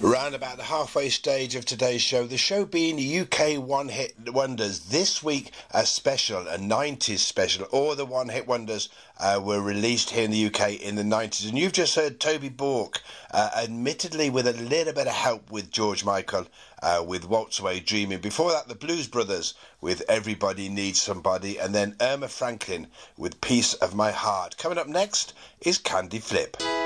Round about the halfway stage of today's show, the show being UK one-hit wonders. This week, a special, a 90s special. All the one-hit wonders were released here in the UK in the 90s. And you've just heard Toby Bork, admittedly with a little bit of help with George Michael, with Waltz Away Dreaming. Before that, the Blues Brothers with Everybody Needs Somebody. And then Irma Franklin with Piece of My Heart. Coming up next is Candy Flip.